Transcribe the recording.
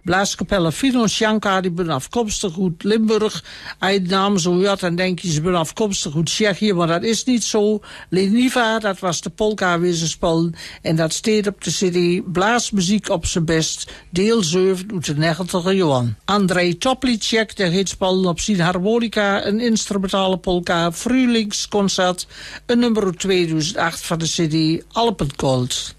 Blaaskapelle Fino Sjanka, die ben afkomstig uit Limburg. Als je de naam zo hoort, dan denk je ze ben afkomstig uit Tsjechië, maar dat is niet zo. Leniva, dat was de polka weer ze spelen. En dat staat op de cd Blaasmuziek op zijn best, deel 7 uit de 90 jaren. Andrei Toplicek, die heeft spelen op zijn harmonica, een instrumentale polka, Frühlingsconcert, een nummer 2008 van de cd Alpengold.